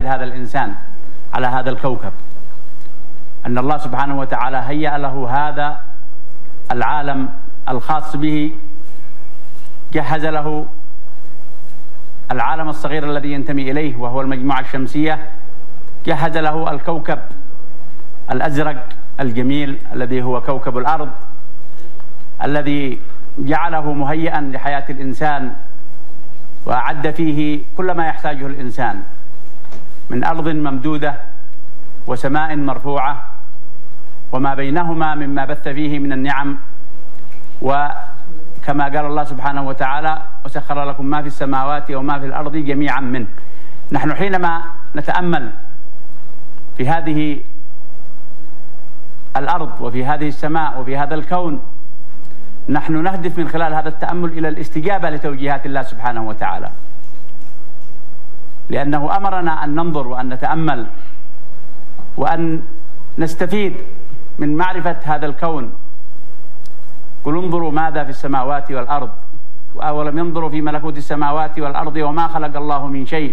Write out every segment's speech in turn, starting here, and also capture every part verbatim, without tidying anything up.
هذا الإنسان على هذا الكوكب، أن الله سبحانه وتعالى هيأ له هذا العالم الخاص به، جهز له العالم الصغير الذي ينتمي إليه وهو المجموعة الشمسية، جهز له الكوكب الأزرق الجميل الذي هو كوكب الأرض، الذي جعله مهيئا لحياة الإنسان، وأعد فيه كل ما يحتاجه الإنسان من أرض ممدودة وسماء مرفوعة وما بينهما مما بث فيه من النعم. وكما قال الله سبحانه وتعالى: وسخر لكم ما في السماوات وما في الأرض جميعا منه. نحن حينما نتأمل في هذه الأرض وفي هذه السماء وفي هذا الكون، نحن نهدف من خلال هذا التأمل إلى الاستجابة لتوجيهات الله سبحانه وتعالى، لأنه أمرنا أن ننظر وأن نتأمل وأن نستفيد من معرفة هذا الكون. قل انظروا ماذا في السماوات والأرض وأولم ينظروا في ملكوت السماوات والأرض وما خلق الله من شيء،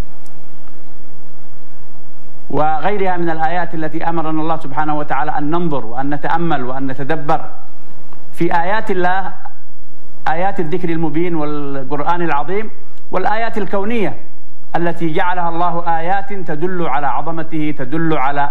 وغيرها من الآيات التي أمرنا الله سبحانه وتعالى أن ننظر وأن نتأمل وأن نتدبر في آيات الله، آيات الذكر المبين والقرآن العظيم، والآيات الكونية التي جعلها الله آيات تدل على عظمته، تدل على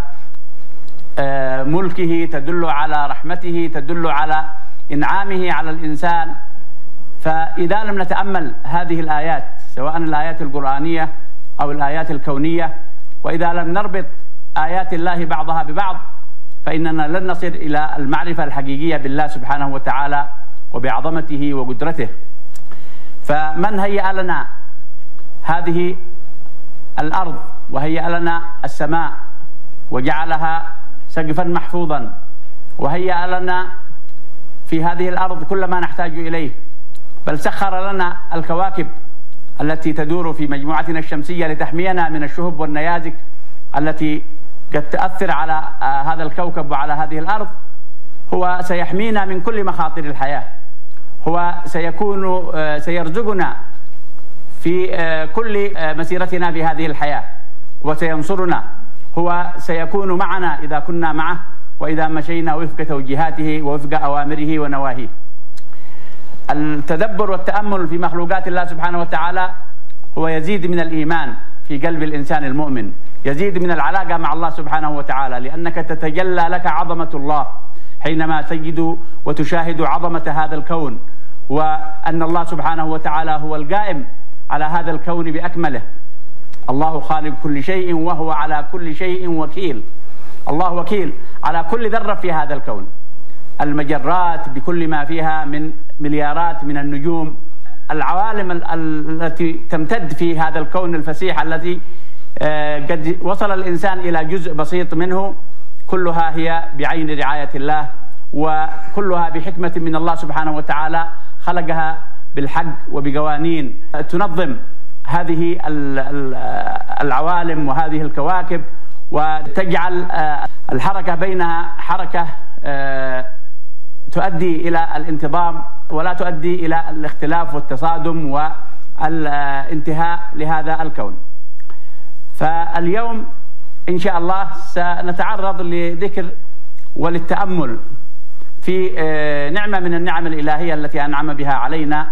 ملكه، تدل على رحمته، تدل على إنعامه على الإنسان. فإذا لم نتأمل هذه الآيات سواء الآيات القرآنية أو الآيات الكونية، وإذا لم نربط آيات الله بعضها ببعض، فإننا لن نصل إلى المعرفة الحقيقية بالله سبحانه وتعالى وبعظمته وقدرته. فمن هيأ لنا هذه الأرض وهيأ لنا السماء وجعلها سقفا محفوظا، وهيأ لنا في هذه الأرض كل ما نحتاج إليه، بل سخر لنا الكواكب التي تدور في مجموعتنا الشمسية لتحمينا من الشهب والنيازك التي قد تأثر على هذا الكوكب وعلى هذه الأرض. هو سيحمينا من كل مخاطر الحياة، هو سيكون سيرزقنا في كل مسيرتنا في هذه الحياة، وسينصرنا، هو سيكون معنا إذا كنا معه وإذا مشينا وفق توجيهاته ووفق أوامره ونواهيه. التدبر والتأمل في مخلوقات الله سبحانه وتعالى هو يزيد من الإيمان في قلب الإنسان المؤمن، يزيد من العلاقة مع الله سبحانه وتعالى، لأنك تتجلى لك عظمة الله حينما تجد وتشاهد عظمة هذا الكون، وأن الله سبحانه وتعالى هو القائم على هذا الكون بأكمله. الله خالق كل شيء وهو على كل شيء وكيل. الله وكيل على كل ذرة في هذا الكون، المجرات بكل ما فيها من مليارات من النجوم، العوالم التي تمتد في هذا الكون الفسيح الذي قد وصل الإنسان إلى جزء بسيط منه، كلها هي بعين رعاية الله، وكلها بحكمة من الله سبحانه وتعالى، خلقها بالحق وبقوانين تنظم هذه العوالم وهذه الكواكب، وتجعل الحركة بينها حركة تؤدي إلى الانتظام ولا تؤدي إلى الاختلاف والتصادم والانتهاء لهذا الكون. فاليوم إن شاء الله سنتعرض لذكر وللتأمل في نعمة من النعم الإلهية التي أنعم بها علينا،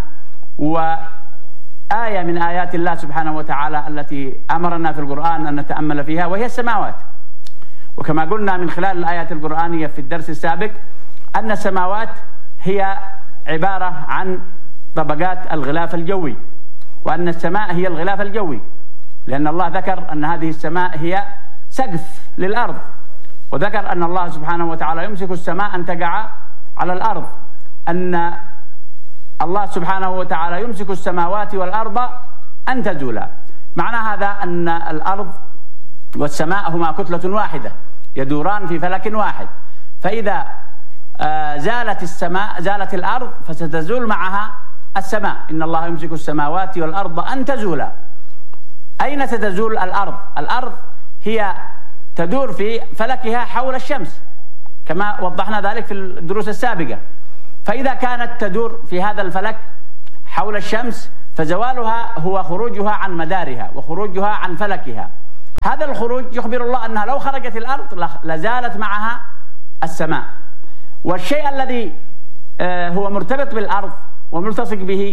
وآية من آيات الله سبحانه وتعالى التي أمرنا في القرآن أن نتأمل فيها، وهي السماوات. وكما قلنا من خلال الآيات القرآنية في الدرس السابق أن السماوات هي عبارة عن طبقات الغلاف الجوي، وأن السماء هي الغلاف الجوي، لأن الله ذكر أن هذه السماء هي سقف للأرض، وذكر أن الله سبحانه وتعالى يمسك السماء أن تقع على الأرض، أن الله سبحانه وتعالى يمسك السماوات والأرض أن تزولا. معنى هذا أن الأرض والسماء هما كتلة واحدة يدوران في فلك واحد، فإذا زالت السماء زالت الأرض فستزول معها السماء. إن الله يمسك السماوات والأرض أن تزولا. أين ستزول الأرض؟ الأرض هي تدور في فلكها حول الشمس كما وضحنا ذلك في الدروس السابقة. فإذا كانت تدور في هذا الفلك حول الشمس فزوالها هو خروجها عن مدارها وخروجها عن فلكها، هذا الخروج يخبر الله أنها لو خرجت الأرض لزالت معها السماء. والشيء الذي هو مرتبط بالأرض وملتصق به،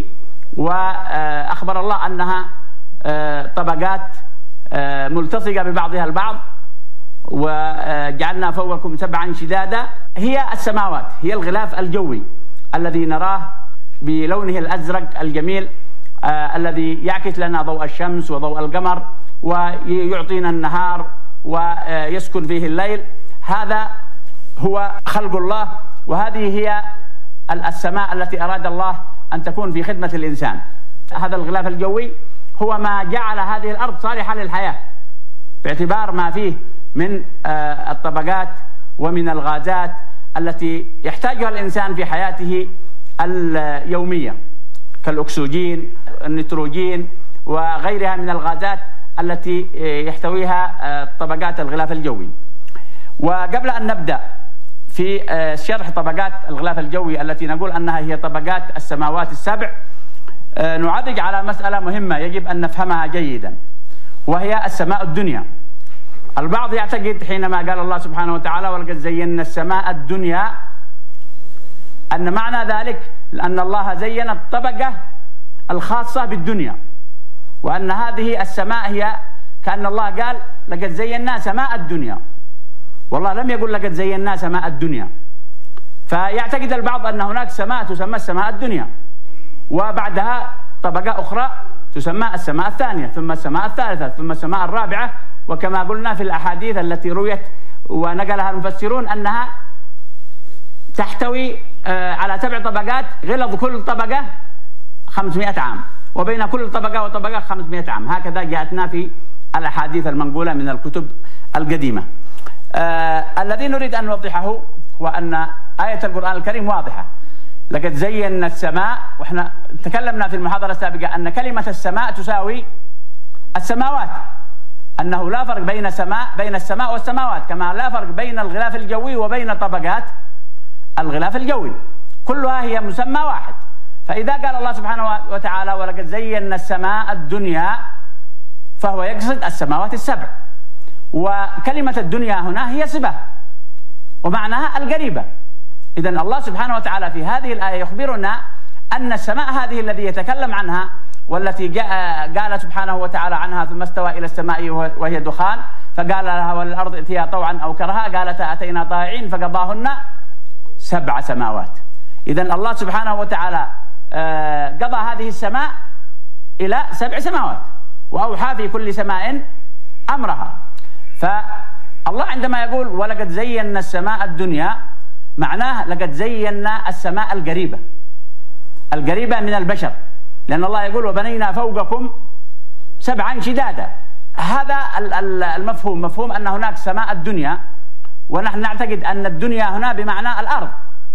وأخبر الله أنها طبقات ملتصقة ببعضها البعض، وجعلنا فوقكم سبعا شدادا، هي السماوات، هي الغلاف الجوي الذي نراه بلونه الأزرق الجميل آه الذي يعكس لنا ضوء الشمس وضوء القمر ويعطينا النهار ويسكن فيه الليل. هذا هو خلق الله، وهذه هي السماء التي أراد الله أن تكون في خدمة الإنسان. هذا الغلاف الجوي هو ما جعل هذه الأرض صالحة للحياة، باعتبار ما فيه من آه الطبقات ومن الغازات التي يحتاجها الإنسان في حياته اليومية، كالأكسجين، النيتروجين، وغيرها من الغازات التي يحتويها طبقات الغلاف الجوي. وقبل أن نبدأ في شرح طبقات الغلاف الجوي التي نقول أنها هي طبقات السماوات السبع، نعرج على مسألة مهمة يجب أن نفهمها جيدا، وهي السماء الدنيا. البعض يعتقد حينما قال الله سبحانه وتعالى ولقد زينا السماء الدنيا أن معنى ذلك أن الله زين الطبقة الخاصة بالدنيا، وأن هذه السماء هي كأن الله قال لقد زينا سماء الدنيا، والله لم يقل لقد زينا سماء الدنيا. فيعتقد البعض أن هناك سماء تسمى السماء الدنيا، وبعدها طبقة أخرى تسمى السماء الثانية، ثم السماء الثالثة، ثم السماء الرابعة. وكما قلنا في الأحاديث التي رويت ونقلها المفسرون أنها تحتوي على سبع طبقات، غلظ كل طبقة خمسمائة عام، وبين كل طبقة وطبقة خمسمائة عام، هكذا جاءتنا في الأحاديث المنقولة من الكتب القديمة. آه الذي نريد أن نوضحه هو أن آية القرآن الكريم واضحة، لقد زينا السماء، وإحنا تكلمنا في المحاضرة السابقة أن كلمة السماء تساوي السماوات، أنه لا فرق بين سماء بين السماء والسماوات، كما لا فرق بين الغلاف الجوي وبين طبقات الغلاف الجوي، كلها هي مسمى واحد. فإذا قال الله سبحانه وتعالى ولقد زينا السماء الدنيا فهو يقصد السماوات السبع، وكلمة الدنيا هنا هي صفة ومعناها القريبة. إذن الله سبحانه وتعالى في هذه الآية يخبرنا أن السماء هذه الذي يتكلم عنها والتي قال سبحانه وتعالى عنها ثم استوى إلى السماء وهي دخان فقال لها وللأرض ائتيا طوعا أو كرها قالتا أتينا طائعين فقضاهن سبع سماوات. إذن الله سبحانه وتعالى قضى هذه السماء إلى سبع سماوات، وأوحى في كل سماء أمرها. فالله عندما يقول ولقد زينا السماء الدنيا معناه لقد زينا السماء القريبة القريبة من البشر، لأن الله يقول وبنينا فوقكم سبعا شدادا. هذا المفهوم، مفهوم أن هناك سماء الدنيا، ونحن نعتقد أن الدنيا هنا بمعنى الأرض،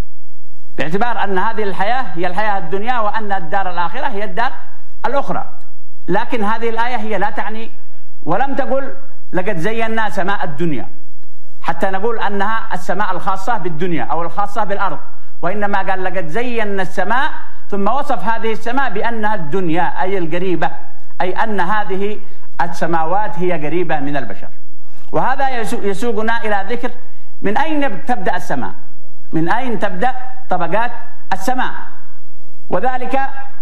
باعتبار أن هذه الحياة هي الحياة الدنيا وأن الدار الآخرة هي الدار الأخرى. لكن هذه الآية هي لا تعني ولم تقل لقد زينا سماء الدنيا حتى نقول أنها السماء الخاصة بالدنيا أو الخاصة بالأرض، وإنما قال لقد زينا السماء ثم وصف هذه السماء بأنها الدنيا أي القريبة، أي أن هذه السماوات هي قريبة من البشر. وهذا يسوقنا إلى ذكر من أين تبدأ السماء، من أين تبدأ طبقات السماء، وذلك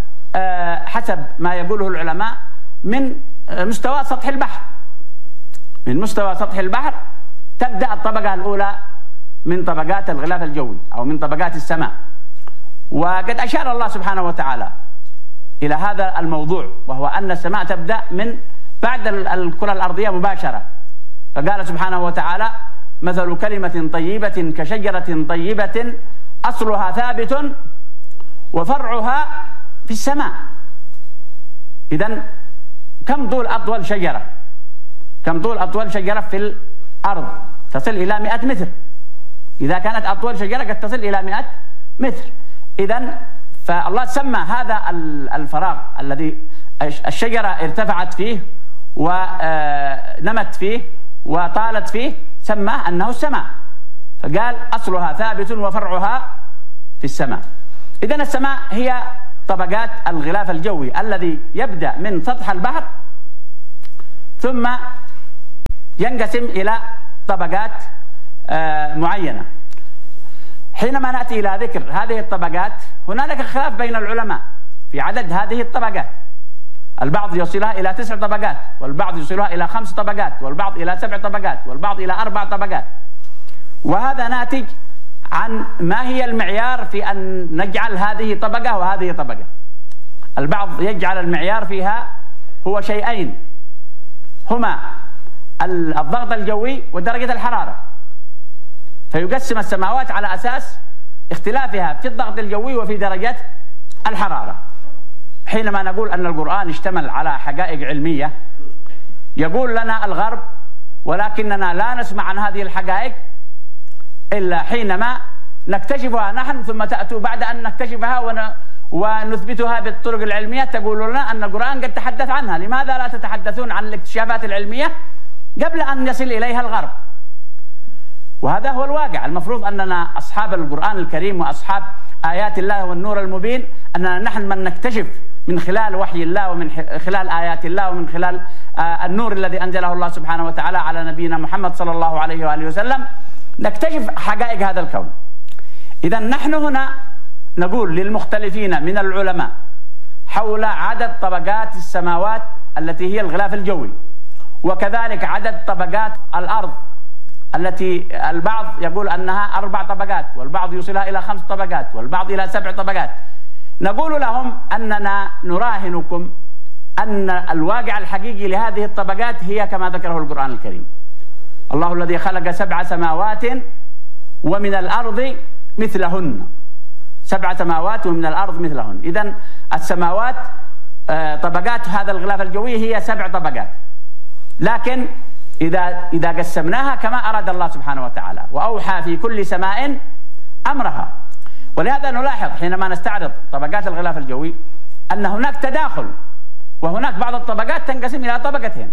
حسب ما يقوله العلماء من مستوى سطح البحر. من مستوى سطح البحر تبدأ الطبقة الأولى من طبقات الغلاف الجوي أو من طبقات السماء. وقد أشار الله سبحانه وتعالى إلى هذا الموضوع، وهو أن السماء تبدأ من بعد الكرة الأرضية مباشرة. فقال سبحانه وتعالى مثل كلمة طيبة كشجرة طيبة أصلها ثابت وفرعها في السماء. إذن كم طول أطول شجرة؟ كم طول أطول شجرة في الأرض؟ تصل إلى مئة متر. إذا كانت أطول شجرة قد تصل إلى مئة متر. إذن فالله سمى هذا الفراغ الذي الشجرة ارتفعت فيه ونمت فيه وطالت فيه سماه أنه السماء، فقال أصلها ثابت وفرعها في السماء. إذن السماء هي طبقات الغلاف الجوي الذي يبدأ من سطح البحر ثم ينقسم إلى طبقات معينة. حينما نأتي إلى ذكر هذه الطبقات هنالك خلاف بين العلماء في عدد هذه الطبقات. البعض يوصلها إلى تسع طبقات، والبعض يوصلها إلى خمس طبقات، والبعض إلى سبع طبقات، والبعض إلى أربع طبقات. وهذا ناتج عن ما هي المعيار في أن نجعل هذه طبقة وهذه طبقة. البعض يجعل المعيار فيها هو شيئين، هما الضغط الجوي ودرجة الحرارة، فيقسم السماوات على أساس اختلافها في الضغط الجوي وفي درجة الحرارة. حينما نقول أن القرآن اشتمل على حقائق علمية يقول لنا الغرب ولكننا لا نسمع عن هذه الحقائق إلا حينما نكتشفها نحن، ثم تأتوا بعد أن نكتشفها ون... ونثبتها بالطرق العلمية تقولون لنا أن القرآن قد تحدث عنها. لماذا لا تتحدثون عن الاكتشافات العلمية قبل أن يصل إليها الغرب؟ وهذا هو الواقع. المفروض أننا أصحاب القرآن الكريم وأصحاب آيات الله والنور المبين، أننا نحن من نكتشف من خلال وحي الله ومن خلال آيات الله ومن خلال النور الذي أنزله الله سبحانه وتعالى على نبينا محمد صلى الله عليه وآله وسلم نكتشف حقائق هذا الكون. إذا نحن هنا نقول للمختلفين من العلماء حول عدد طبقات السماوات التي هي الغلاف الجوي، وكذلك عدد طبقات الأرض التي البعض يقول أنها أربع طبقات، والبعض يوصلها إلى خمس طبقات، والبعض إلى سبع طبقات. نقول لهم أننا نراهنكم أن الواقع الحقيقي لهذه الطبقات هي كما ذكره القرآن الكريم: الله الذي خلق سبع سماوات ومن الأرض مثلهن. سبع سماوات ومن الأرض مثلهن. إذن السماوات طبقات هذا الغلاف الجوي هي سبع طبقات، لكن إذا إذا قسمناها كما أراد الله سبحانه وتعالى: وأوحى في كل سماء أمرها. ولهذا نلاحظ حينما نستعرض طبقات الغلاف الجوي أن هناك تداخل، وهناك بعض الطبقات تنقسم إلى طبقتين،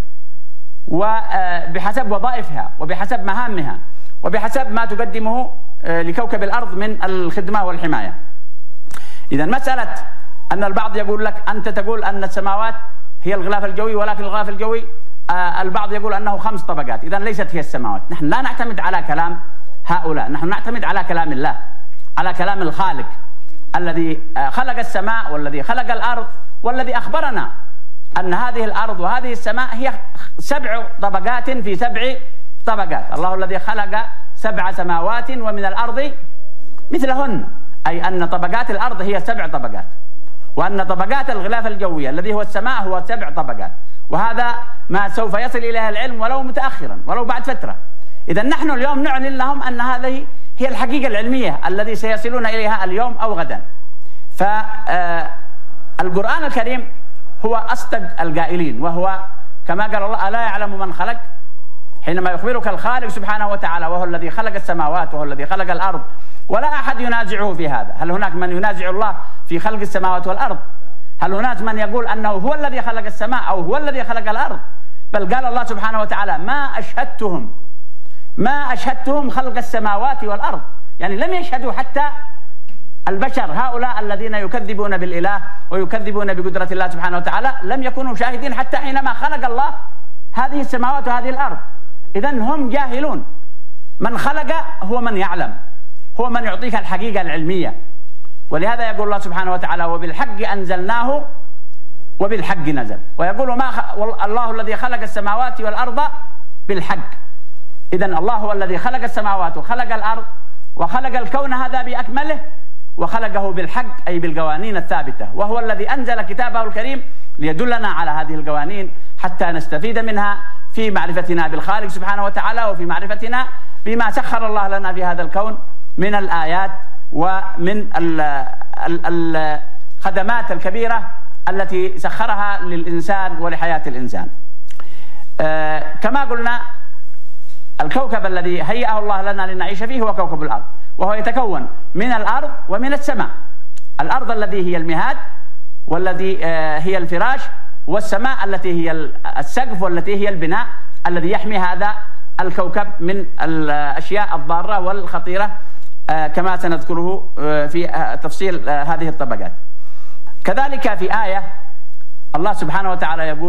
وبحسب وظائفها وبحسب مهامها وبحسب ما تقدمه لكوكب الأرض من الخدمة والحماية. إذا مسألة أن البعض يقول لك أنت تقول أن السماوات هي الغلاف الجوي، ولكن الغلاف الجوي البعض يقول أنه خمس طبقات، إذا ليست هي السماوات. نحن لا نعتمد على كلام هؤلاء، نحن نعتمد على كلام الله، على كلام الخالق الذي خلق السماء والذي خلق الأرض، والذي أخبرنا أن هذه الأرض وهذه السماء هي سبع طبقات في سبع طبقات. الله الذي خلق سبع سماوات ومن الأرض مثلهن، أي أن طبقات الأرض هي سبع طبقات، وأن طبقات الغلاف الجوي الذي هو السماء هو سبع طبقات. وهذا ما سوف يصل إليه العلم ولو متأخرا ولو بعد فترة. إذا نحن اليوم نعلن لهم أن هذه هي الحقيقة العلمية الذي سيصلون إليها اليوم أو غدا. فالقرآن الكريم هو أصدق القائلين، وهو كما قال الله: ألا يعلم من خلق. حينما يخبرك الخالق سبحانه وتعالى وهو الذي خلق السماوات وهو الذي خلق الأرض، ولا أحد ينازعه في هذا. هل هناك من ينازع الله في خلق السماوات والأرض؟ هل هناك من يقول أنه هو الذي خلق السماء أو هو الذي خلق الأرض؟ بل قال الله سبحانه وتعالى: ما أشهدتهم ما أشهدتهم خلق السماوات والأرض. يعني لم يشهدوا حتى البشر هؤلاء الذين يكذبون بالإله ويكذبون بقدرة الله سبحانه وتعالى، لم يكونوا شاهدين حتى حينما خلق الله هذه السماوات وهذه الأرض. إذن هم جاهلون. من خلق هو من يعلم، هو من يعطيك الحقيقة العلمية. ولهذا يقول الله سبحانه وتعالى: وبالحق أنزلناه وبالحق نزل. ويقول: ما خ... الله الذي خلق السماوات والأرض بالحق. إذن الله هو الذي خلق السماوات وخلق الأرض وخلق الكون هذا بأكمله، وخلقه بالحق أي بالقوانين الثابتة. وهو الذي أنزل كتابه الكريم ليدلنا على هذه القوانين حتى نستفيد منها في معرفتنا بالخالق سبحانه وتعالى، وفي معرفتنا بما سخر الله لنا في هذا الكون من الآيات ومن الخدمات الكبيرة التي سخرها للإنسان ولحياة الإنسان. آه كما قلنا، الكوكب الذي هيئه الله لنا لنعيش فيه هو كوكب الأرض، وهو يتكون من الأرض ومن السماء. الأرض التي هي المهاد والذي آه هي الفراش، والسماء التي هي السقف والتي هي البناء الذي يحمي هذا الكوكب من الأشياء الضارة والخطيرة، آه كما سنذكره آه في آه تفصيل آه هذه الطبقات. كذلك في آية الله سبحانه وتعالى يقول: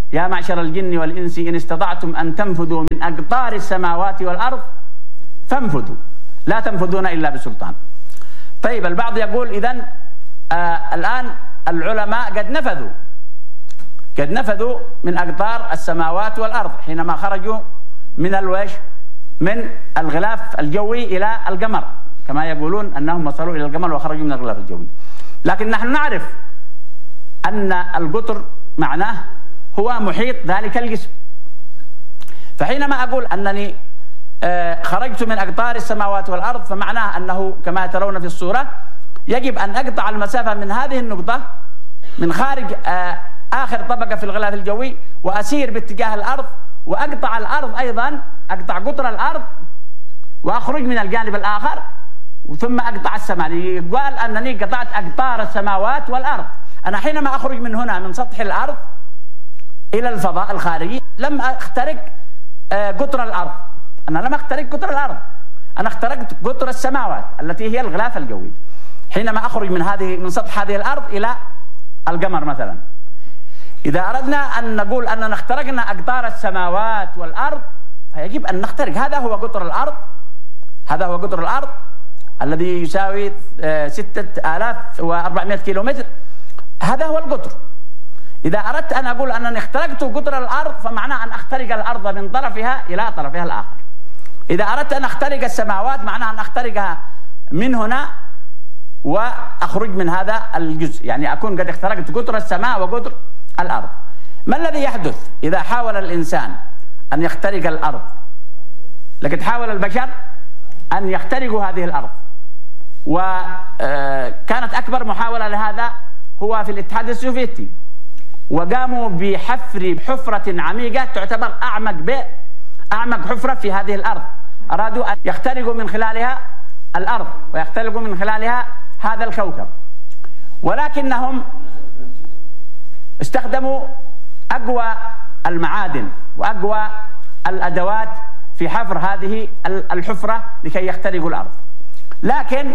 يا معشر الجن والإنس إن استطعتم أن تنفذوا من أقطار السماوات والأرض فانفذوا لا تنفذون إلا بسلطان. طيب البعض يقول إذن آه الآن العلماء قد نفذوا قد نفذوا من أقطار السماوات والأرض حينما خرجوا من الوش من الغلاف الجوي إلى القمر، كما يقولون أنهم وصلوا إلى القمر وخرجوا من الغلاف الجوي. لكن نحن نعرف أن القطر معناه هو محيط ذلك الجسم، فحينما أقول أنني خرجت من أقطار السماوات والأرض فمعناه أنه كما ترون في الصورة يجب أن أقطع المسافة من هذه النقطة من خارج آخر طبقة في الغلاف الجوي وأسير باتجاه الأرض وأقطع الأرض أيضا، أقطع قطر الأرض وأخرج من الجانب الآخر ثم أقطع السماء. يقال أنني قطعت أقطار السماوات والأرض. أنا حينما أخرج من هنا من سطح الأرض إلى الفضاء الخارجي لم أخترق قطر الأرض، أنا لم أخترق قطر الأرض، أنا اخترقت قطر السماوات التي هي الغلاف الجوي حينما أخرج من هذه من سطح هذه الأرض إلى القمر مثلا. إذا أردنا أن نقول أننا اخترقنا أقطار السماوات والأرض فيجب أن نخترق، هذا هو قطر الأرض، هذا هو قطر الأرض الذي يساوي ستة آلاف وأربعمائة كيلومتر، هذا هو القطر. إذا أردت أن أقول أنني اخترقت قطر الأرض فمعناه أن أخترق الأرض من طرفها إلى طرفها الآخر. إذا أردت أن أخترق السماوات معناه أن أخترقها من هنا وأخرج من هذا الجزء، يعني أكون قد اخترقت قطر السماء وقطر الأرض. ما الذي يحدث إذا حاول الإنسان أن يخترق الأرض؟ لقد حاول البشر أن يخترقوا هذه الأرض، وكانت أكبر محاولة لهذا هو في الاتحاد السوفيتي، وقاموا بحفر حفرة عميقة تعتبر أعمق بئر أعمق حفرة في هذه الأرض، أرادوا أن يخترقوا من خلالها الأرض ويخترقوا من خلالها هذا الكوكب، ولكنهم استخدموا أقوى المعادن وأقوى الأدوات في حفر هذه الحفرة لكي يخترقوا الأرض. لكن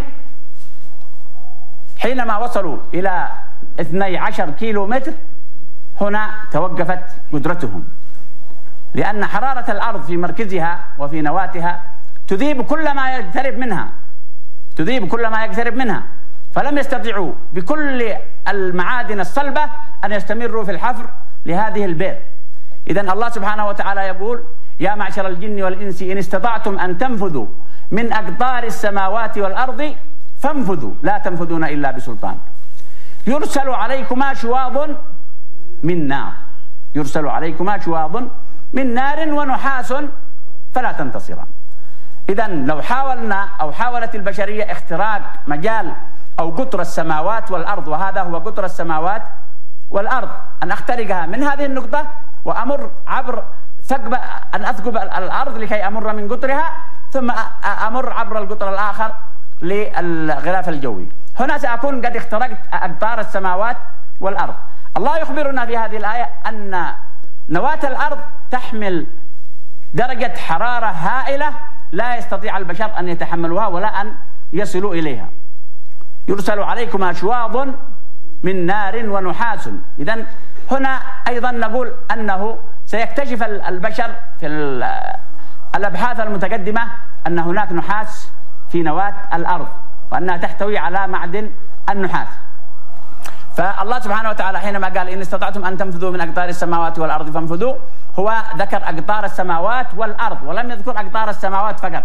حينما وصلوا إلى اثني عشر كيلو متر هنا توقفت قدرتهم، لأن حرارة الأرض في مركزها وفي نواتها تذيب كل ما يقترب منها تذيب كل ما يقترب منها فلم يستطيعوا بكل المعادن الصلبة أن يستمروا في الحفر لهذه البئر. إذن الله سبحانه وتعالى يقول: يا معشر الجن والإنس إن استطعتم أن تنفذوا من أقطار السماوات والأرض فانفذوا لا تنفذون إلا بسلطان يرسل عليكما شواظ من نار يرسل عليكما شواظ من نار ونحاس فلا تنتصران. إذن لو حاولنا أو حاولت البشرية اختراق مجال أو قطر السماوات والأرض، وهذا هو قطر السماوات والأرض، أن أخترقها من هذه النقطة وأمر عبر ثقب أن أثقب الأرض لكي أمر من قطرها ثم أمر عبر القطر الآخر للغلاف الجوي، هنا سأكون قد اخترقت أقطار السماوات والأرض. الله يخبرنا في هذه الآية أن نواة الأرض تحمل درجة حرارة هائلة لا يستطيع البشر أن يتحملوها ولا أن يصلوا إليها. يرسل عليكما شواظ من نار ونحاس. إذن هنا أيضا نقول أنه سيكتشف البشر في الأبحاث المتقدمة أن هناك نحاس في نواة الأرض وأنها تحتوي على معدن النحاس. فالله سبحانه وتعالى حينما قال إن استطعتم أن تنفذوا من أقطار السماوات والأرض فانفذوا، هو ذكر أقطار السماوات والأرض ولم يذكر أقطار السماوات فقط.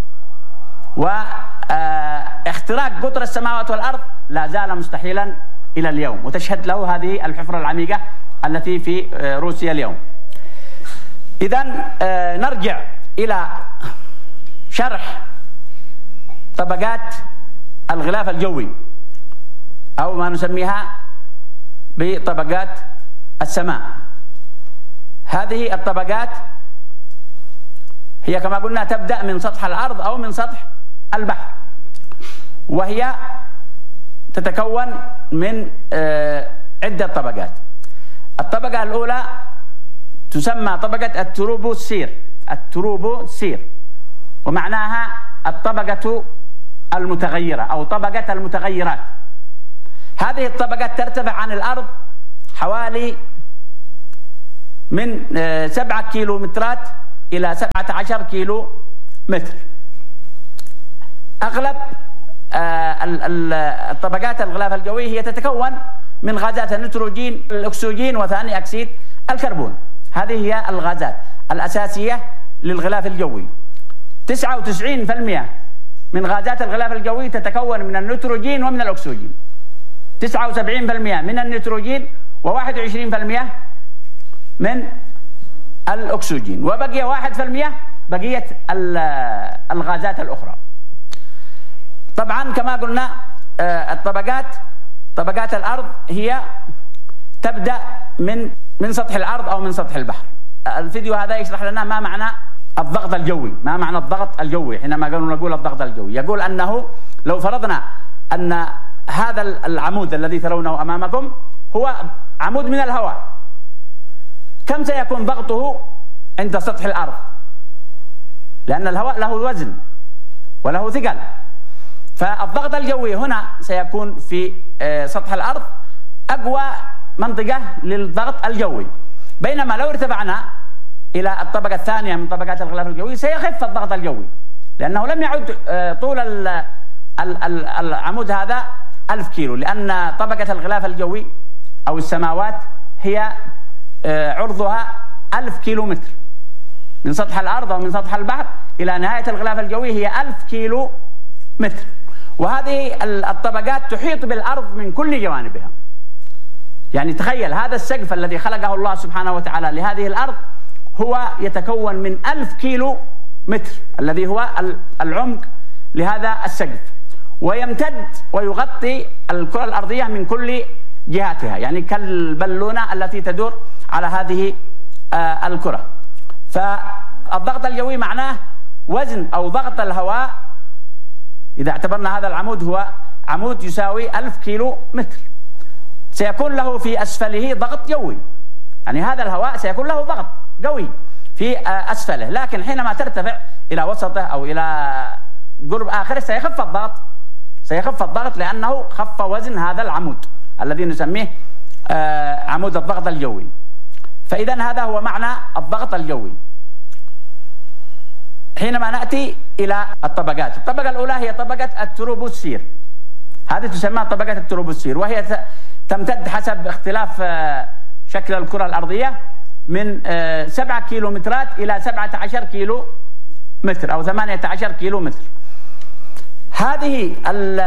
واختراق قطر السماوات والأرض لا زال مستحيلا إلى اليوم، وتشهد له هذه الحفرة العميقة التي في روسيا اليوم. إذن نرجع إلى شرح طبقات الغلاف الجوي أو ما نسميها بطبقات السماء. هذه الطبقات هي كما قلنا تبدأ من سطح الأرض أو من سطح البحر، وهي تتكون من عدة طبقات. الطبقة الأولى تسمى طبقة التروبوسفير التروبوسفير ومعناها الطبقة المتغيرة أو طبقة المتغيرات. هذه الطبقات ترتفع عن الأرض حوالي من سبعة كيلو مترات إلى سبعة عشر كيلو متر. أغلب الطبقات الغلاف الجوي هي تتكون من غازات النيتروجين، الأكسجين، وثاني أكسيد الكربون. هذه هي الغازات الأساسية للغلاف الجوي. تسعة وتسعين بالمئة من غازات الغلاف الجوي تتكون من النيتروجين ومن الأكسجين. تسعة وسبعين بالمئة من النيتروجين وواحد وعشرين بالمئة من الأكسجين، وبقي واحد بالمئة بقية الغازات الأخرى. طبعا كما قلنا الطبقات طبقات الأرض هي تبدأ من من سطح الأرض أو من سطح البحر. الفيديو هذا يشرح لنا ما معنى الضغط الجوي، ما معنى الضغط الجوي. حينما قالوا نقول الضغط الجوي، يقول أنه لو فرضنا أن هذا العمود الذي ترونه أمامكم هو عمود من الهواء، كم سيكون ضغطه عند سطح الأرض؟ لأن الهواء له وزن وله ثقل، فالضغط الجوي هنا سيكون في سطح الأرض أقوى منطقة للضغط الجوي. بينما لو ارتفعنا إلى الطبقة الثانية من طبقات الغلاف الجوي سيخف الضغط الجوي، لأنه لم يعد طول العمود هذا ألف كيلو، لأن طبقة الغلاف الجوي أو السماوات هي عرضها ألف كيلو متر من سطح الأرض أو من سطح البحر إلى نهاية الغلاف الجوي هي ألف كيلو متر. وهذه الطبقات تحيط بالأرض من كل جوانبها. يعني تخيل هذا السقف الذي خلقه الله سبحانه وتعالى لهذه الأرض هو يتكون من ألف كيلو متر، الذي هو العمق لهذا السقف، ويمتد ويغطي الكرة الأرضية من كل جهاتها، يعني كالبالونة التي تدور على هذه الكرة. فالضغط الجوي معناه وزن أو ضغط الهواء. إذا اعتبرنا هذا العمود هو عمود يساوي ألف كيلو متر، سيكون له في أسفله ضغط جوي، يعني هذا الهواء سيكون له ضغط قوي في أسفله، لكن حينما ترتفع إلى وسطه أو إلى قرب آخره سيخف الضغط سيخف الضغط لأنه خف وزن هذا العمود الذي نسميه عمود الضغط الجوي. فإذا هذا هو معنى الضغط الجوي. حينما نأتي إلى الطبقات، الطبقة الأولى هي طبقة التروبوسفير، هذه تسمى طبقة التروبوسفير، وهي تمتد حسب اختلاف شكل الكرة الأرضية من سبعة كيلو مترات إلى سبعة عشر كيلو متر أو ثمانية عشر كيلو متر. هذه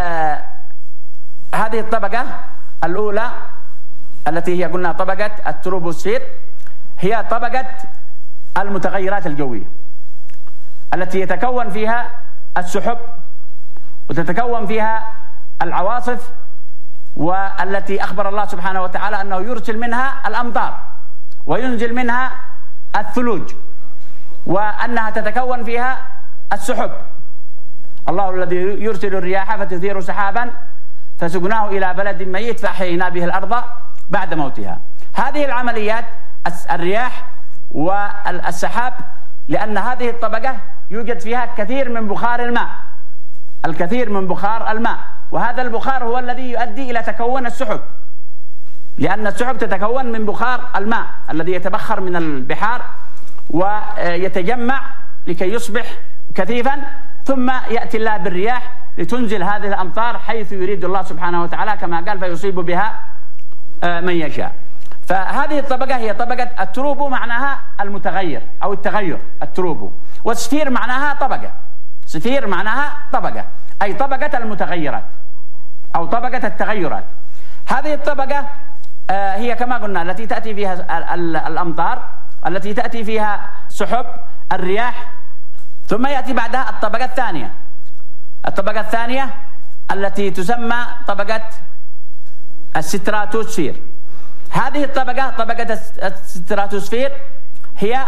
هذه الطبقة الأولى التي هي قلنا طبقة التروبوسفير هي طبقة المتغيرات الجوية التي يتكون فيها السحب وتتكون فيها العواصف، والتي أخبر الله سبحانه وتعالى أنه يرسل منها الأمطار وينزل منها الثلوج، وأنها تتكون فيها السحب. الله الذي يرسل الرياح فتثير سحابا فسقناه إلى بلد ميت فأحيينا به الأرض بعد موتها. هذه العمليات الرياح والسحاب، لأن هذه الطبقة يوجد فيها كثير من بخار الماء الكثير من بخار الماء وهذا البخار هو الذي يؤدي إلى تكون السحب، لأن السحب تتكون من بخار الماء الذي يتبخر من البحار ويتجمع لكي يصبح كثيفا، ثم يأتي الله بالرياح لتنزل هذه الأمطار حيث يريد الله سبحانه وتعالى كما قال فيصيب بها من يشاء. فهذه الطبقة هي طبقة التروبو، معناها المتغير أو التغير التروبو، والسفير معناها طبقة سفير معناها طبقة أي طبقة المتغيرات أو طبقة التغيرات. هذه الطبقة هي كما قلنا التي تأتي فيها الأمطار، التي تأتي فيها سحب الرياح، ثم يأتي بعدها الطبقة الثانية الطبقة الثانية التي تسمى طبقة الستراتوسفير. هذه الطبقة طبقة الستراتوسفير هي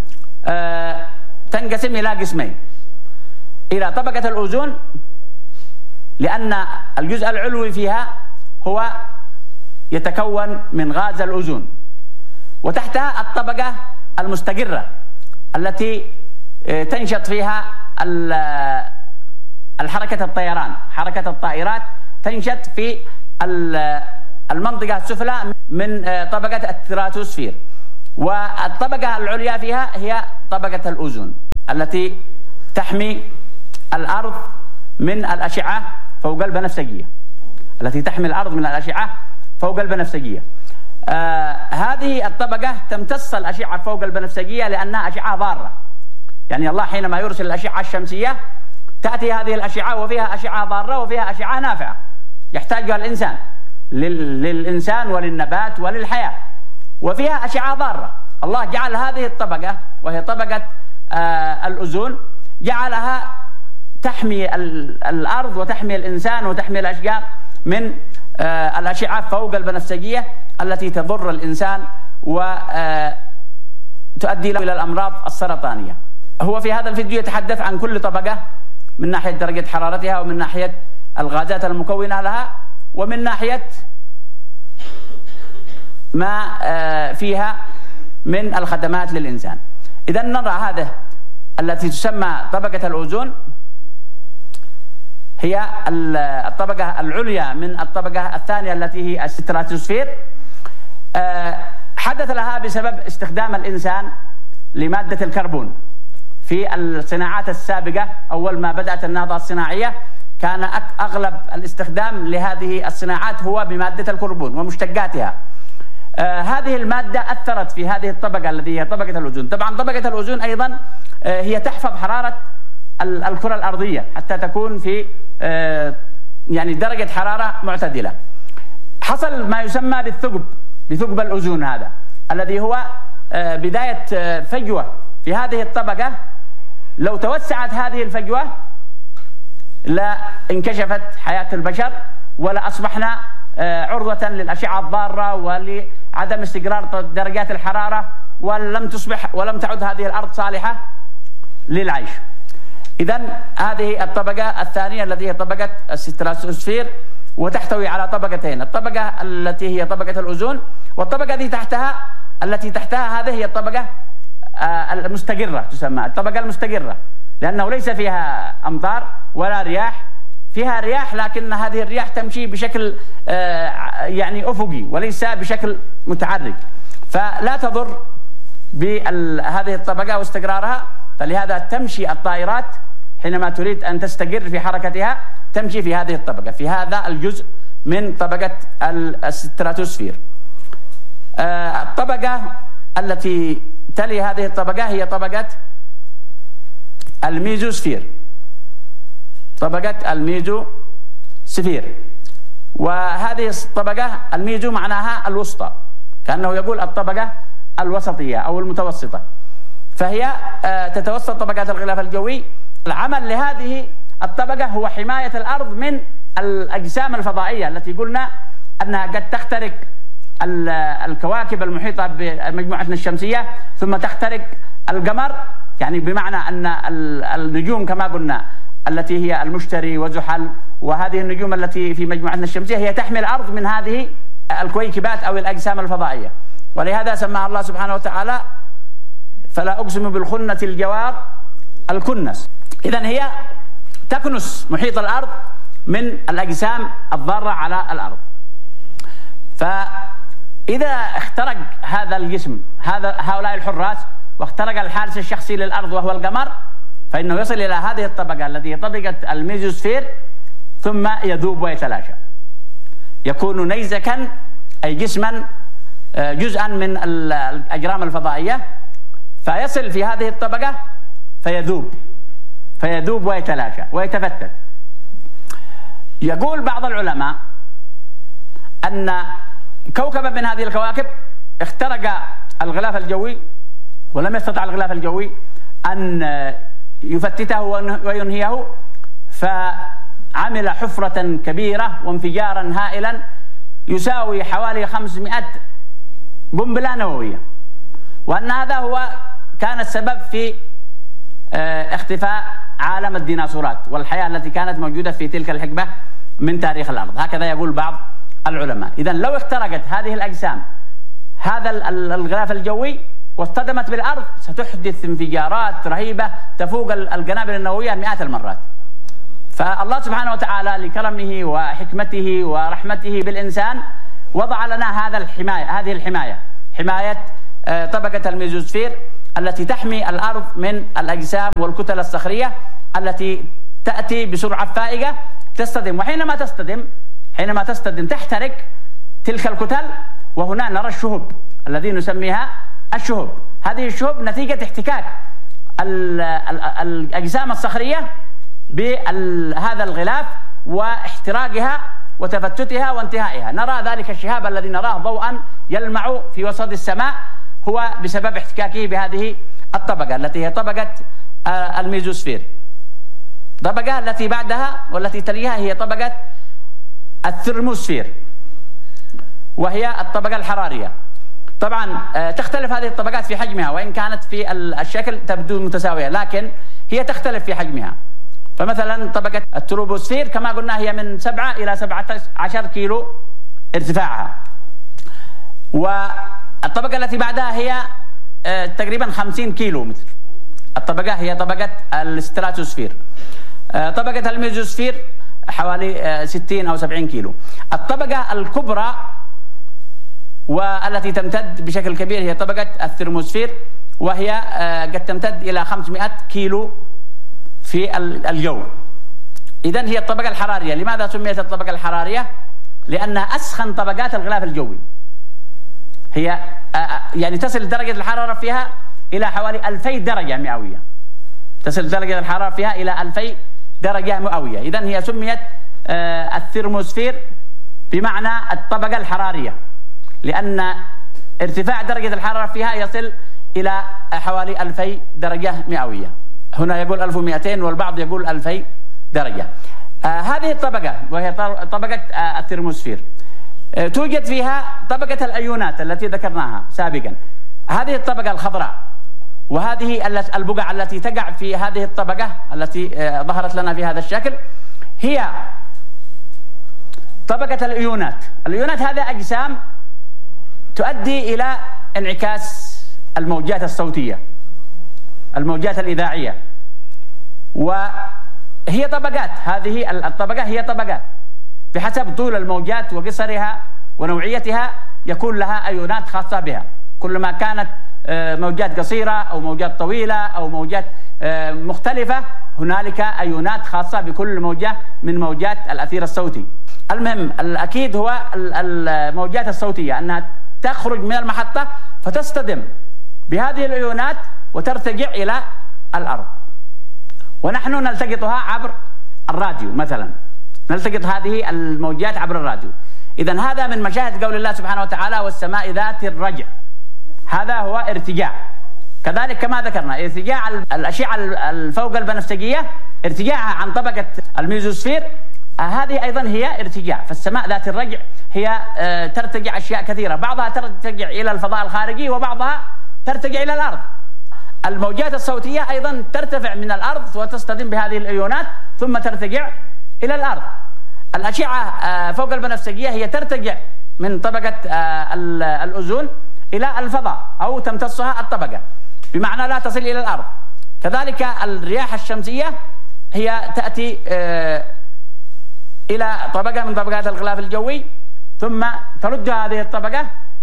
تنقسم إلى قسمين، إلى طبقة الأوزون، لأن الجزء العلوي فيها هو يتكون من غاز الأوزون، وتحتها الطبقة المستقرة التي تنشط فيها الحركة الطيران حركة الطائرات تنشط في المنطقة السفلى من طبقة الستراتوسفير. والطبقة العليا فيها هي طبقة الأوزون التي تحمي الأرض من الأشعة فوق البنفسجية، التي تحمي الأرض من الأشعة فوق البنفسجية. آه هذه الطبقة تمتص الأشعة فوق البنفسجية لأنها أشعة ضارة، يعني الله حينما يرسل الأشعة الشمسية تأتي هذه الأشعة وفيها أشعة ضارة وفيها أشعة نافعة يحتاجها الإنسان للإنسان وللنبات وللحياة، وفيها أشعة ضارة. الله جعل هذه الطبقة وهي طبقة آه الأوزون جعلها تحمي الأرض وتحمي الإنسان وتحمي الأشجار من آه الأشعة فوق البنفسجية التي تضر الإنسان وتؤدي له إلى الأمراض السرطانية. هو في هذا الفيديو يتحدث عن كل طبقة من ناحية درجة حرارتها ومن ناحية الغازات المكونة لها ومن ناحية ما فيها من الخدمات للإنسان. إذا نرى هذه التي تسمى طبقة الأوزون هي الطبقة العليا من الطبقة الثانية التي هي الستراتوسفير. حدث لها بسبب استخدام الإنسان لمادة الكربون في الصناعات السابقة. أول ما بدأت النهضة الصناعية كان أغلب الاستخدام لهذه الصناعات هو بمادة الكربون ومشتقاتها. آه هذه المادة أثرت في هذه الطبقة التي هي طبقة الأوزون. طبعا طبقة الأوزون أيضا آه هي تحفظ حرارة الكرة الأرضية حتى تكون في آه يعني درجة حرارة معتدلة. حصل ما يسمى بالثقب، بثقب الأوزون هذا الذي هو آه بداية آه فجوة في هذه الطبقة. لو توسعت هذه الفجوة لا انكشفت حياة البشر ولا أصبحنا عرضة للأشعة الضارة ولعدم استقرار درجات الحرارة ولم تصبح ولم تعد هذه الأرض صالحة للعيش. إذن هذه الطبقة الثانية التي هي طبقة الستراتوسفير وتحتوي على طبقتين، الطبقة التي هي طبقة الأوزون والطبقة التي تحتها التي تحتها هذه هي الطبقة المستقرة، تسمى الطبقة المستقرة لأنه ليس فيها أمطار ولا رياح، فيها رياح لكن هذه الرياح تمشي بشكل يعني أفقي وليس بشكل متحرك، فلا تضر بهذه الطبقة واستقرارها. فلهذا تمشي الطائرات حينما تريد أن تستقر في حركتها تمشي في هذه الطبقة، في هذا الجزء من طبقة الستراتوسفير. الطبقة التي تلي هذه الطبقة هي طبقة الميزوسفير، طبقة الميزوسفير. وهذه الطبقة الميزو معناها الوسطى، كأنه يقول الطبقة الوسطية أو المتوسطة، فهي تتوسط طبقات الغلاف الجوي. العمل لهذه الطبقة هو حماية الأرض من الأجسام الفضائية التي قلنا أنها قد تخترق الكواكب المحيطة بمجموعتنا الشمسية ثم تخترق القمر، يعني بمعنى أن النجوم كما قلنا التي هي المشتري وزحل وهذه النجوم التي في مجموعتنا الشمسية هي تحمي الأرض من هذه الكويكبات أو الأجسام الفضائية، ولهذا سماها الله سبحانه وتعالى فلا أقسم بالخنة الجوار الكنس. إذن هي تكنس محيط الأرض من الأجسام الضارة على الأرض. فإذا اخترق هذا الجسم هذا هؤلاء الحراس واخترق الحارس الشخصي للأرض وهو القمر فإنه يصل إلى هذه الطبقة التي هي طبقة الميزوسفير ثم يذوب ويتلاشى، يكون نيزكا أي جسما جزءا من الأجرام الفضائية، فيصل في هذه الطبقة فيذوب فيذوب ويتلاشى ويتفتت. يقول بعض العلماء أن كوكبا من هذه الكواكب اخترق الغلاف الجوي ولم يستطع الغلاف الجوي أن يفتته وينهيه، فعمل حفرة كبيرة وانفجارا هائلا يساوي حوالي خمسمائة قنبلة نووية، وأن هذا هو كان السبب في اختفاء عالم الديناصورات والحياة التي كانت موجودة في تلك الحقبة من تاريخ الأرض، هكذا يقول بعض العلماء. إذن لو اخترقت هذه الأجسام هذا الغلاف الجوي واصطدمت بالأرض ستحدث انفجارات رهيبة تفوق القنابل النووية مئات المرات. فالله سبحانه وتعالى لكرمه وحكمته ورحمته بالإنسان وضع لنا هذا الحماية هذه الحماية حماية طبقة الميزوسفير التي تحمي الأرض من الأجسام والكتل الصخرية التي تأتي بسرعة فائقة تصطدم، وحينما تصطدم حينما تصطدم تحترق تلك الكتل، وهنا نرى الشهب الذي نسميها الشهب. هذه الشهب نتيجة احتكاك الأجسام الصخرية بهذا الغلاف واحتراقها وتفتتها وانتهائها. نرى ذلك الشهاب الذي نراه ضوءا يلمع في وسط السماء هو بسبب احتكاكه بهذه الطبقة التي هي طبقة الميزوسفير. الطبقة التي بعدها والتي تليها هي طبقة الثرموسفير، وهي الطبقة الحرارية. طبعا تختلف هذه الطبقات في حجمها، وإن كانت في الشكل تبدو متساوية لكن هي تختلف في حجمها. فمثلا طبقة التروبوسفير كما قلنا هي من سبعة إلى سبعة عشر كيلو ارتفاعها، والطبقة التي بعدها هي تقريبا خمسين كيلو متر. الطبقة هي طبقة الستراتوسفير. طبقة الميزوسفير حوالي ستين أو سبعين كيلو. الطبقة الكبرى والتي تمتد بشكل كبير هي طبقة الثرموسفير، وهي قد تمتد إلى خمسمائة كيلو في الجو. إذن هي الطبقة الحرارية. لماذا سميت الطبقة الحرارية؟ لأنها أسخن طبقات الغلاف الجوي. هي يعني تصل درجة الحرارة فيها إلى حوالي ألفي درجة مئوية. تصل درجة الحرارة فيها إلى ألفي درجة مئوية. إذن هي سميت الثرموسفير بمعنى الطبقة الحرارية، لأن ارتفاع درجة الحرارة فيها يصل إلى حوالي ألفي درجة مئوية. هنا يقول ألف ومئتين والبعض يقول ألفي درجة. آه هذه الطبقة وهي طبقة آه الثرموسفير آه توجد فيها طبقة الأيونات التي ذكرناها سابقا. هذه الطبقة الخضراء، وهذه البقع التي تقع في هذه الطبقة التي آه ظهرت لنا في هذا الشكل هي طبقة الأيونات. الأيونات هذه أجسام تؤدي إلى انعكاس الموجات الصوتية، الموجات الإذاعية، وهي طبقات. هذه الطبقة هي طبقات بحسب طول الموجات وقصرها ونوعيتها يكون لها أيونات خاصة بها. كلما كانت موجات قصيرة أو موجات طويلة أو موجات مختلفة هنالك أيونات خاصة بكل موجة من موجات الأثير الصوتي. المهم الأكيد هو الموجات الصوتية أنها تخرج من المحطة فتصطدم بهذه الأيونات وترتجع إلى الأرض، ونحن نلتقطها عبر الراديو مثلا، نلتقط هذه الموجات عبر الراديو. إذن هذا من مشاهد قول الله سبحانه وتعالى والسماء ذات الرجع، هذا هو ارتجاع. كذلك كما ذكرنا ارتجاع الأشعة الفوق البنفسجية ارتجاعها عن طبقة الميزوسفير هذه أيضا هي ارتجاع. فالسماء ذات الرجع هي ترتجع أشياء كثيرة، بعضها ترتجع إلى الفضاء الخارجي وبعضها ترتجع إلى الأرض. الموجات الصوتية أيضا ترتفع من الأرض وتصطدم بهذه الأيونات ثم ترتجع إلى الأرض. الأشعة فوق البنفسجية هي ترتجع من طبقة الأوزون إلى الفضاء أو تمتصها الطبقة، بمعنى لا تصل إلى الأرض. كذلك الرياح الشمسية هي تأتي إلى طبقة من طبقات الغلاف الجوي ثم ترد هذه الطبقة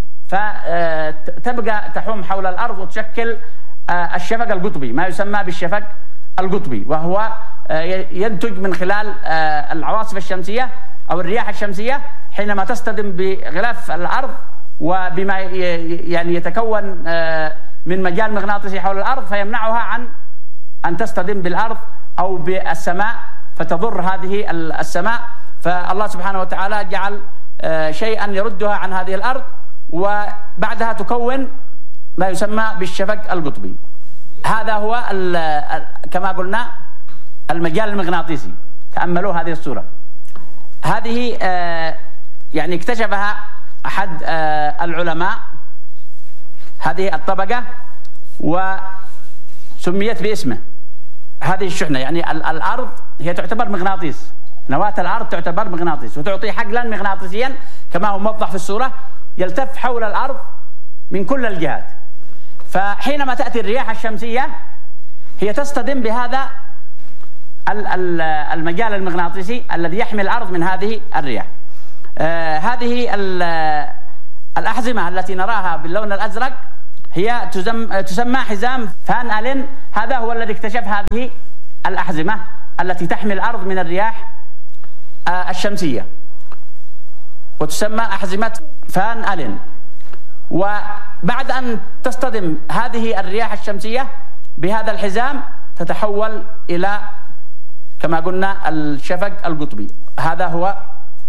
فتبقى تحوم حول الأرض وتشكل الشفق القطبي، ما يسمى بالشفق القطبي، وهو ينتج من خلال العواصف الشمسية أو الرياح الشمسية حينما تصطدم بغلاف الأرض وبما يعني يتكون من مجال مغناطيسي حول الأرض فيمنعها عن أن تصطدم بالأرض أو بالسماء فتضر هذه السماء. فالله سبحانه وتعالى جعل شيئا يردها عن هذه الأرض وبعدها تكون ما يسمى بالشفق القطبي. هذا هو كما قلنا المجال المغناطيسي. تأملوا هذه الصورة، هذه يعني اكتشفها أحد العلماء هذه الطبقة وسميت باسمه. هذه الشحنة يعني الأرض هي تعتبر مغناطيس، نواة الأرض تعتبر مغناطيس وتعطي حقلا مغناطيسيا كما هو موضح في الصورة يلتف حول الأرض من كل الجهات. فحينما تأتي الرياح الشمسية هي تصطدم بهذا المجال المغناطيسي الذي يحمي الأرض من هذه الرياح. آه هذه الأحزمة التي نراها باللون الأزرق هي تسمى حزام فان ألين. هذا هو الذي اكتشف هذه الأحزمة التي تحمي الأرض من الرياح الشمسية، وتسمى أحزمة فان ألين. وبعد أن تصطدم هذه الرياح الشمسية بهذا الحزام تتحول إلى كما قلنا الشفق القطبي. هذا هو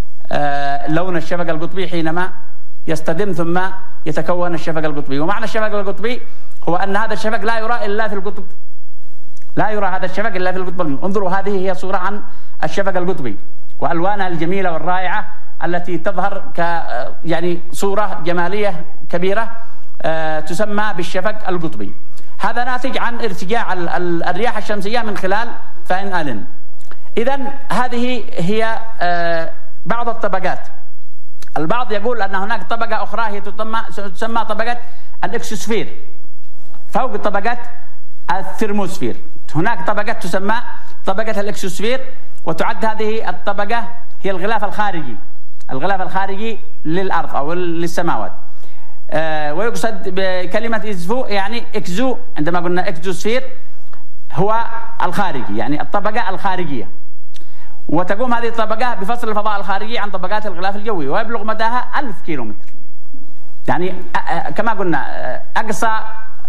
لون الشفق القطبي حينما يصطدم ثم يتكون الشفق القطبي. ومعنى الشفق القطبي هو أن هذا الشفق لا يرى إلا في القطب، لا يرى هذا الشفق إلا في القطب. انظروا، هذه هي صورة عن الشفق القطبي وألوانها الجميلة والرائعة التي تظهر ك يعني صورة جمالية كبيرة تسمى بالشفق القطبي. هذا ناتج عن ارتجاع الرياح الشمسية من خلال فان ألين. إذن هذه هي بعض الطبقات. البعض يقول أن هناك طبقة أخرى هي تسمى طبقة الإكسوسفير فوق طبقة الثرموسفير. هناك طبقة تسمى طبقة الإكسوسفير، وتعد هذه الطبقة هي الغلاف الخارجي، الغلاف الخارجي للأرض أو للسماوات. أه ويقصد بكلمة إكزو يعني إكزو، عندما قلنا إكزوسفير هو الخارجي، يعني الطبقة الخارجية. وتقوم هذه الطبقة بفصل الفضاء الخارجي عن طبقات الغلاف الجوي، ويبلغ مداها ألف كيلومتر. يعني كما قلنا أقصى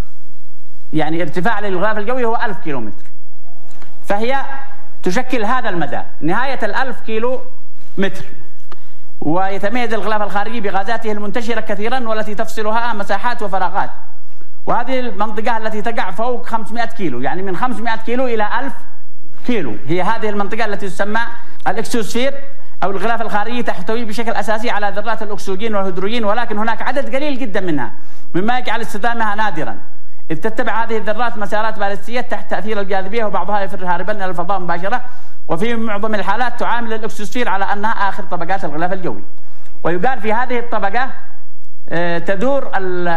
يعني ارتفاع للغلاف الجوي هو ألف كيلومتر، فهي تشكل هذا المدى نهاية الألف كيلو متر. ويتميز الغلاف الخارجي بغازاته المنتشرة كثيرا والتي تفصلها مساحات وفراغات. وهذه المنطقة التي تقع فوق خمسمائة كيلو، يعني من خمسمائة كيلو إلى ألف كيلو، هي هذه المنطقة التي تسمى الإكسوسفير أو الغلاف الخارجي. تحتوي بشكل أساسي على ذرات الأكسجين والهيدروجين، ولكن هناك عدد قليل جدا منها مما يجعل استخدامها نادرا، إذ تتبع هذه الذرات مسارات باليستية تحت تأثير الجاذبية، وبعضها يفر هاربا إلى الفضاء مباشرة. وفي معظم الحالات تعامل الإكسوسفير على أنها آخر طبقات الغلاف الجوي. ويقال في هذه الطبقة تدور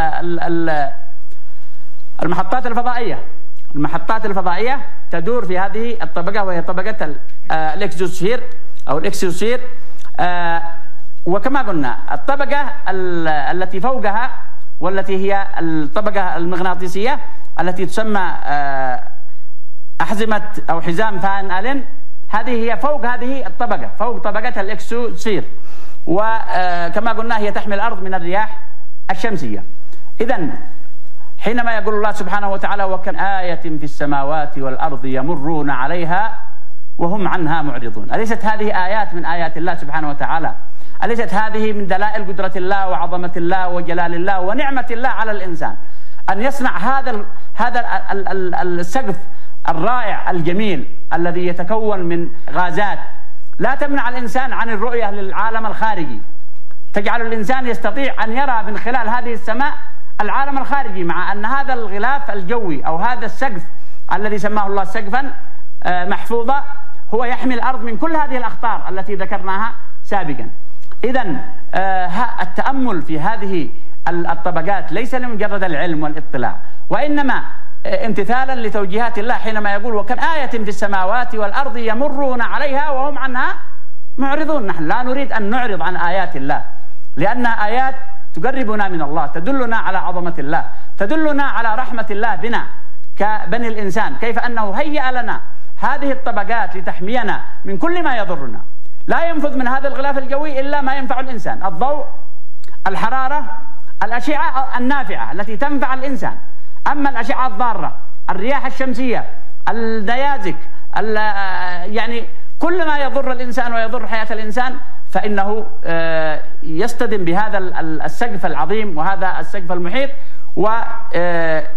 المحطات الفضائية المحطات الفضائية تدور في هذه الطبقة، وهي طبقة الإكسوسفير أو الإكسوسفير. وكما قلنا الطبقة التي فوقها والتي هي الطبقة المغناطيسية التي تسمى أحزمة أو حزام فان ألين، هذه هي فوق هذه الطبقة، فوق طبقة الإكسوسفير. وكما قلنا هي تحمي الأرض من الرياح الشمسية. إذن حينما يقول الله سبحانه وتعالى وكم آية في السماوات والأرض يمرون عليها وهم عنها معرضون، أليست هذه آيات من آيات الله سبحانه وتعالى؟ أليست هذه من دلائل قدرة الله وعظمة الله وجلال الله ونعمة الله على الإنسان أن يصنع هذا ال هذا ال ال ال السقف الرائع الجميل الذي يتكون من غازات لا تمنع الإنسان عن الرؤية للعالم الخارجي، تجعل الإنسان يستطيع أن يرى من خلال هذه السماء العالم الخارجي، مع أن هذا الغلاف الجوي أو هذا السقف الذي سماه الله سقفا محفوظا هو يحمي الأرض من كل هذه الأخطار التي ذكرناها سابقا. إذن التأمل في هذه الطبقات ليس لمجرد العلم والاطلاع، وإنما امتثالا لتوجيهات الله حينما يقول وكم آية في السماوات والأرض يمرون عليها وهم عنها معرضون. نحن لا نريد أن نعرض عن آيات الله، لأنها آيات تقربنا من الله، تدلنا على عظمة الله، تدلنا على رحمة الله بنا كبني الإنسان، كيف أنه هيأ لنا هذه الطبقات لتحمينا من كل ما يضرنا. لا ينفذ من هذا الغلاف الجوي إلا ما ينفع الإنسان، الضوء، الحرارة، الأشعة النافعة التي تنفع الإنسان. أما الأشعة الضارة، الرياح الشمسية، النيازك، يعني كل ما يضر الإنسان ويضر حياة الإنسان فإنه يصطدم بهذا السقف العظيم وهذا السقف المحيط ويرتد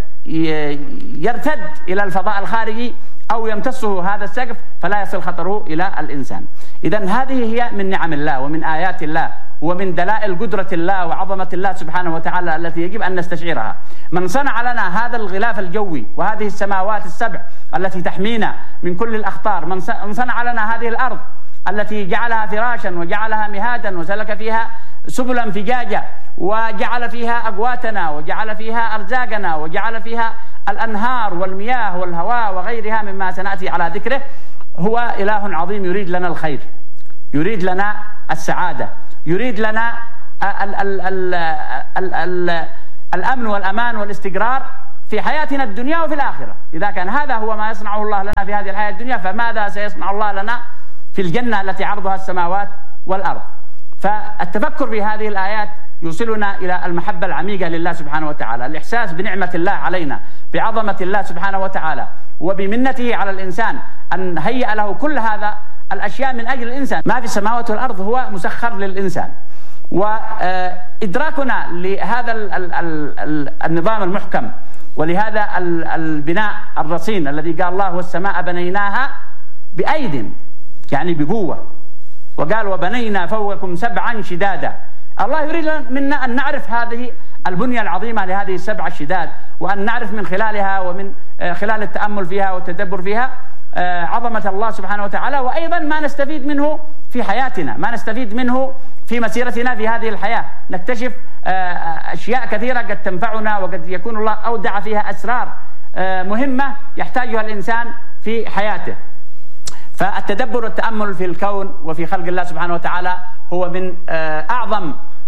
إلى الفضاء الخارجي أو يمتصه هذا السقف فلا يصل خطره إلى الإنسان. إذن هذه هي من نعم الله ومن آيات الله ومن دلائل قدرة الله وعظمة الله سبحانه وتعالى التي يجب أن نستشعرها. من صنع لنا هذا الغلاف الجوي وهذه السماوات السبع التي تحمينا من كل الأخطار، من صنع لنا هذه الأرض التي جعلها فراشا وجعلها مهادا وسلك فيها سبلا فجاجا وجعل فيها أقواتنا وجعل فيها أرزاقنا وجعل فيها الأنهار والمياه والهواء وغيرها مما سنأتي على ذكره، هو إله عظيم يريد لنا الخير، يريد لنا السعادة، يريد لنا ال ال ال ال ال الأمن والأمان والاستقرار في حياتنا الدنيا وفي الآخرة. إذا كان هذا هو ما يصنعه الله لنا في هذه الحياة الدنيا، فماذا سيصنع الله لنا في الجنة التي عرضها السماوات والأرض؟ فالتفكر في هذه الآيات يوصلنا إلى المحبة العميقة لله سبحانه وتعالى، الإحساس بنعمة الله علينا، بعظمة الله سبحانه وتعالى، وبمنته على الإنسان أن هيأ له كل هذا الأشياء من أجل الإنسان. ما في السماوات والأرض هو مسخر للإنسان. وإدراكنا لهذا النظام المحكم ولهذا البناء الرصين الذي قال الله والسماء بنيناها بأيد، يعني بقوة، وقال وبنينا فوقكم سبعا شدادا. الله يريد منا أن نعرف هذه البنية العظيمة لهذه السبع الشداد، وأن نعرف من خلالها ومن خلال التأمل فيها والتدبر فيها عظمة الله سبحانه وتعالى، وأيضا ما نستفيد منه في حياتنا، ما نستفيد منه في مسيرتنا في هذه الحياة. نكتشف أشياء كثيرة قد تنفعنا، وقد يكون الله أودع فيها أسرار مهمة يحتاجها الإنسان في حياته. فالتدبر والتأمل في الكون وفي خلق الله سبحانه وتعالى هو من أعظم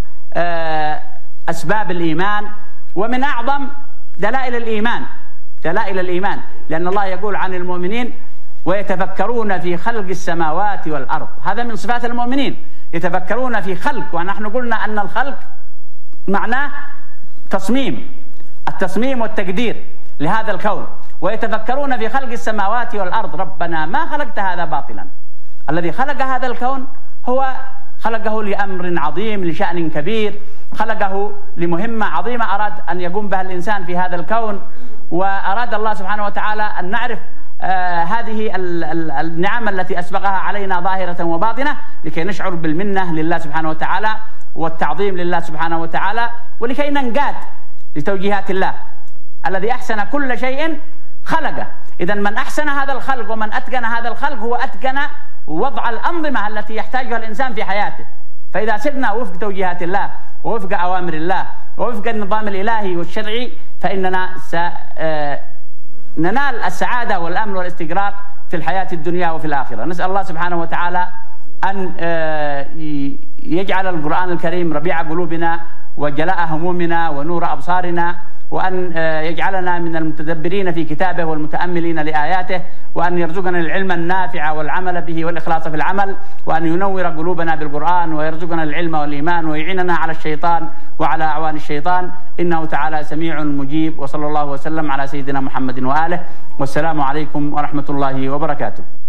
أسباب الإيمان ومن أعظم دلائل الإيمان، دلائل الإيمان، لأن الله يقول عن المؤمنين ويتفكرون في خلق السماوات والأرض. هذا من صفات المؤمنين، يتفكرون في خلق. ونحن قلنا أن الخلق معناه تصميم، التصميم والتقدير لهذا الكون. ويتفكرون في خلق السماوات والأرض، ربنا ما خلقت هذا باطلا. الذي خلق هذا الكون هو خلقه لأمر عظيم، لشأن كبير، خلقه لمهمة عظيمة أراد أن يقوم بها الإنسان في هذا الكون. وأراد الله سبحانه وتعالى أن نعرف آه هذه النعم التي أسبغها علينا ظاهرة وباطنة، لكي نشعر بالمنة لله سبحانه وتعالى والتعظيم لله سبحانه وتعالى، ولكي ننقاد لتوجيهات الله الذي أحسن كل شيء خلقه. إذا من أحسن هذا الخلق ومن أتقن هذا الخلق هو أتقن وضع الأنظمة التي يحتاجها الإنسان في حياته. فإذا سرنا وفق توجيهات الله ووفق أوامر الله ووفق النظام الإلهي والشرعي، فإننا سننال السعادة والأمن والاستقرار في الحياة الدنيا وفي الآخرة. نسأل الله سبحانه وتعالى أن يجعل القرآن الكريم ربيع قلوبنا وجلاء همومنا ونور أبصارنا، وأن يجعلنا من المتدبرين في كتابه والمتأملين لآياته، وأن يرزقنا العلم النافع والعمل به والإخلاص في العمل، وأن ينور قلوبنا بالقرآن ويرزقنا العلم والإيمان، ويعيننا على الشيطان وعلى أعوان الشيطان، إنه تعالى سميع مجيب. وصلى الله وسلم على سيدنا محمد وآله، والسلام عليكم ورحمة الله وبركاته.